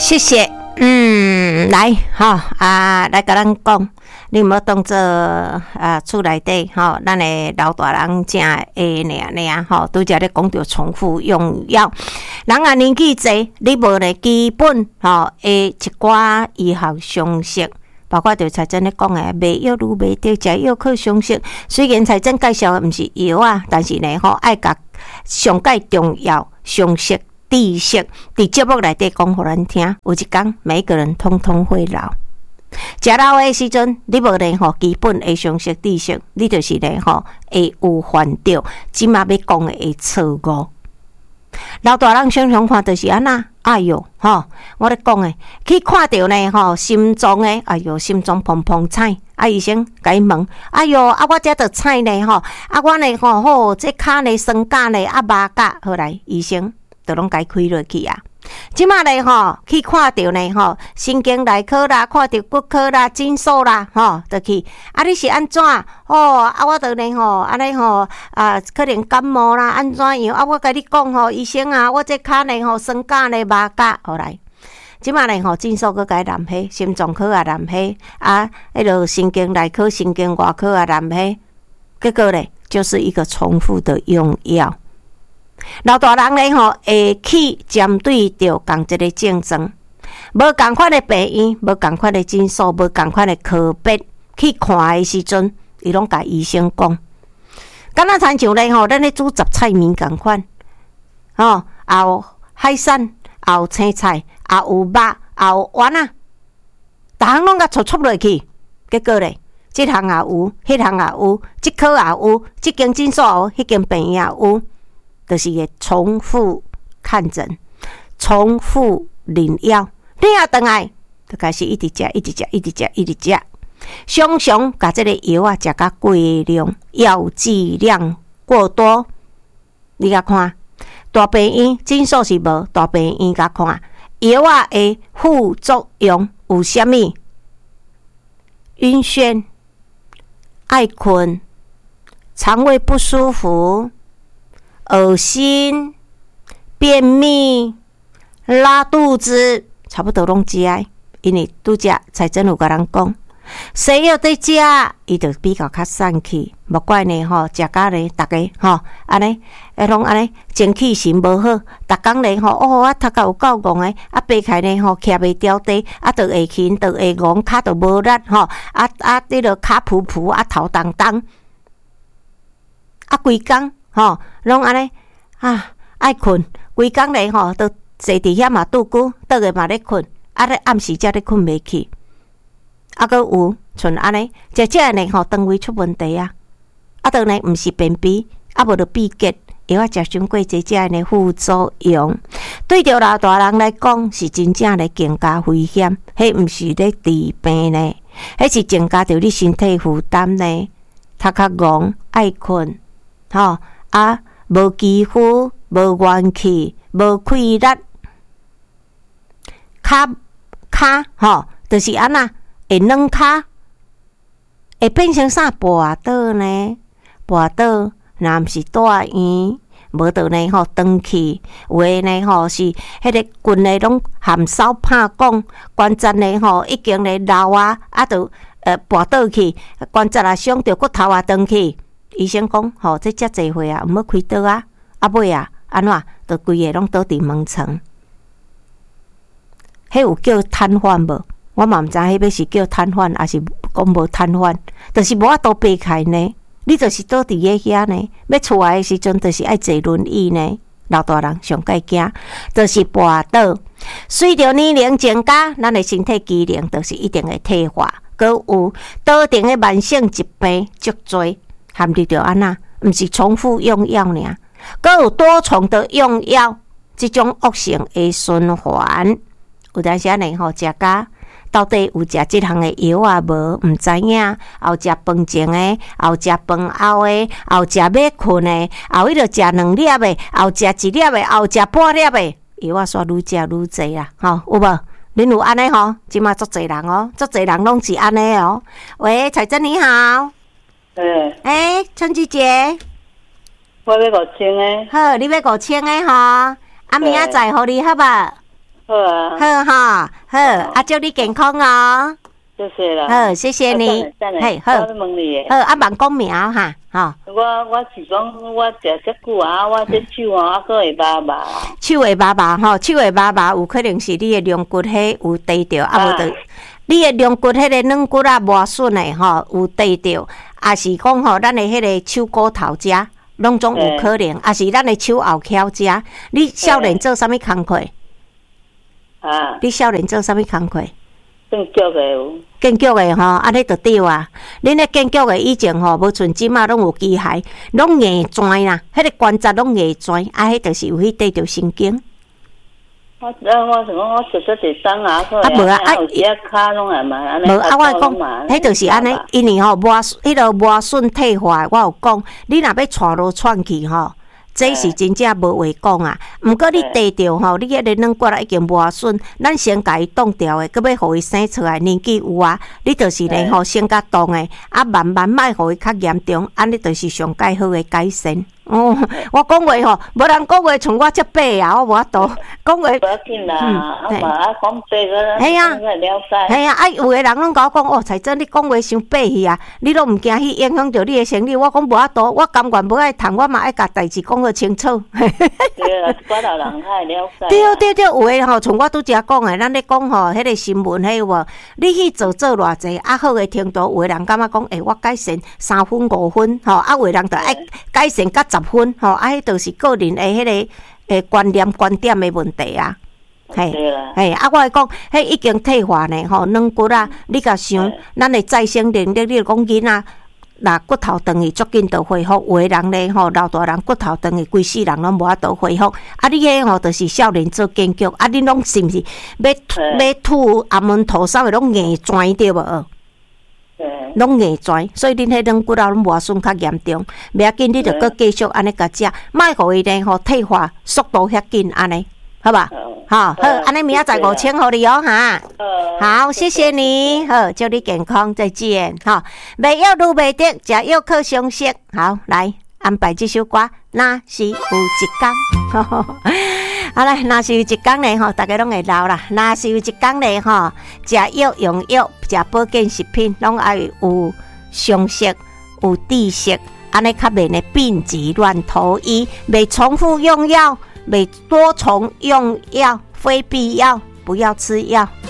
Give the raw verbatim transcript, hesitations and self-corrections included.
谢谢。嗯，来哈啊，来甲咱讲，你有无当做啊厝内底吼，咱的老大人正会呢呢吼，拄则咧讲到重复用药，人啊年纪济，你无咧基本吼诶一寡医学常识。包括着财政咧讲诶，卖药愈卖着，食药靠常识。虽然财政介绍诶毋是药啊，但是呢吼爱甲上介重要常识。知识伫节目内底讲互咱听，有一天每一个人通通会老。食老诶时阵，你无咧吼基本诶常识知识，你就是咧吼会有犯着即马要讲诶错误。老大人常常看就是安那，哎哟吼，我咧讲诶，去看着呢吼心脏诶，哎哟心脏砰砰踩，啊医生甲伊问，哎哟啊我遮着踩呢吼，啊我呢吼好这骹呢酸甲呢啊麻甲，好来医生。都拢该开落去啊！即马咧吼，去看着呢吼，神经内科啦，看着骨科啦、诊所啦，吼，就去。啊，你是安怎？哦，啊，我着呢吼，安尼吼，啊，可能感冒啦，安怎样？啊，我甲你讲吼，医生啊，我这骹呢吼，酸甲呢麻甲，好来。即马咧吼，诊所佮该染黑，心脏科也染黑，啊，迄落神经内科、神经外科也染黑，结果咧，就是一个重复的用药。老大人咧吼，会去针对着同一个症状，无共款的病院，无共款的诊所，无共款的科别去看的时阵，伊拢甲医生讲，敢若亲像咧吼，咱咧煮杂菜面共款，吼，也有海产，也有青菜，也有肉，也有丸啊，逐项拢甲撮撮落去，结果咧，即项也有，迄项也有，即科也有，即间诊所也有，迄间病院也有。就是会重复看诊，重复领药，领药倒来就开始一直食，一直食，一直食，一直食。常常甲这个药啊食甲过量，药剂量过多。你甲看，大病院诊所是无，大病院甲看药啊的副作用有啥物？晕眩、爱困、肠胃不舒服。恶心、便秘、拉肚子，差不多拢食诶。因为拄则财政有甲人讲，西药在食，伊就比较较散去。莫怪呢吼，食甲呢，逐个吼安尼，诶，拢安尼精气神无好。逐工呢吼，哦，啊，头壳有够戆诶，啊，爬起呢吼，徛袂牢地，啊，着会轻，着会戆，骹着无力吼，啊啊，迄落骹噗噗，啊，头重重，啊，规工。吼，拢安尼啊，爱困，规工咧吼，都坐伫遐嘛拄久，倒个嘛咧困，啊咧暗时才咧困袂去，啊，搁有像安尼，食食呢吼，肠胃出问题啊，啊，倒呢毋是便秘，啊无着闭结，药啊食伤过济，只呢副作用，对着老大人来讲是真正咧更加危险，迄毋是咧治病呢，迄是增加着你身体负担呢，头壳戆，爱困，吼。啊，无肌肤，无元气，无气力，骹骹吼，就是安那会软骹，会变成啥跋倒呢？跋倒，若毋是住院，无倒呢吼，转去，有诶呢吼是迄个棍呢拢含梢拍讲，关节呢吼已经咧老啊，啊就呃跋倒去，关节啊伤着骨头啊转去。医生讲，吼、哦，这遮济岁啊，毋要开刀啊，啊尾啊，安怎，着规个拢倒伫门床。迄有叫瘫痪无？我嘛毋知迄要是叫瘫痪，还是讲无瘫痪，就是无法度爬开呢。你就是倒伫个遐呢，要出来的时阵，就是爱坐轮椅呢。老大人上介惊，就是跋倒。随着年龄增加，咱的身体机能就是一定会退化，搁有多重的慢性疾病足多。含你着安那，毋是重复用药尔，阁有多重的用药，即种恶性的循环。有当时呢吼，食甲到底有食即项的药啊无？毋知影。后食饭前的，后食饭后的，后食要困的，后伊着食两粒的，后食一粒的，后食半粒的，药啊煞愈食愈济啦，吼有无？恁有安尼吼？即马足济人哦，足济人拢是安尼哦。喂，彩珍你好。 诶， 诶，春枝姐， 我要五千诶。 好，你要五千诶吼，啊明仔载互你好吧？ 好好啊， 好哈，好，啊，祝你健康哦。 谢谢啦。 好，谢谢你。 嘿，好。我问你好，啊，慢讲名哈，吼。 我我是讲，我食遮久啊，我这手啊，还会麻麻。 手会麻麻吼，手会麻麻，有可能是你的龙骨迄有低着，啊无着。你的龙骨迄个软骨啊磨损的吼，有低着，也是讲吼，咱的迄个手骨头遮，拢总有可能，也是咱的手后翘遮。你少年做啥物工课？ 啊？你少年做啥物工课？ 建筑的有。 建筑的吼，安尼就对啊。恁咧建筑的以前吼，无像即马拢有机械，拢硬钻啦，迄个关节拢硬钻，啊，迄就是有迄块着神经。 我我想讲，我实实地生啊，啊无啊，啊， 有时啊骹拢系嘛，安尼。 无啊，我讲，迄就是安尼，因为吼磨迄个磨损退化，我有讲，你若要窜落窜去吼，这是真正无话讲啊。毋过你地着吼，你迄个软骨啊已经磨损，咱先甲伊冻掉的，搁要互伊生出来，年纪有啊，你就是咧吼先甲冻的，啊慢慢莫互伊较严重，安尼就是上介好的改善。哦，我讲话吼，无人讲话像我遮白啊，我无法度讲话。 不要紧啦，啊嘛啊讲白个， 系啊， 了解。 系啊，啊有个人拢甲我讲，哦，彩珍你讲话伤白去啊，你拢毋惊去影响到你的生理。我讲无法度，我甘愿无爱谈，我嘛爱甲代志讲好清楚。 对啊，寡头人较了解。 对对对，有诶吼，像我拄则讲诶，咱咧讲吼，迄个新闻迄有无？你去做做偌济，啊好诶程度，有诶人感觉讲，诶、欸，我改善三分五分，吼，啊有诶人就爱改善甲十分，吼，啊迄就是个人诶迄个诶观念观点诶问题啊。嘿，嘿，啊，我会讲，迄已经退化呢，吼，软骨啊，你甲想，咱诶再生能力，你讲囡仔。那骨头长去足紧就恢复，有诶人咧吼，老大人骨头长去，规世人拢无法度恢复。啊，你迄吼就是少年做建筑，啊，你拢是毋是要要吐阿门土啥诶，拢硬钻对无？拢硬钻，所以恁迄软骨头拢磨损较严重。袂要紧，你着搁继续安尼甲食，莫互伊咧吼退化速度遐紧安尼。好吧，好，好，安尼明仔载五千互你哦，哈，好，谢谢你，好，祝你健康，再见，哈，袂药愈袂得，食药靠常识，好，来安排这首歌，若是有一天，好啦，若是有一天咧，吼，大家拢会老啦，若是有一天咧，吼，食药用药，食保健食品，拢爱有常识，有知识，安尼较免咧病急乱投医，袂重复用药。每多重用药，非必要不要吃药。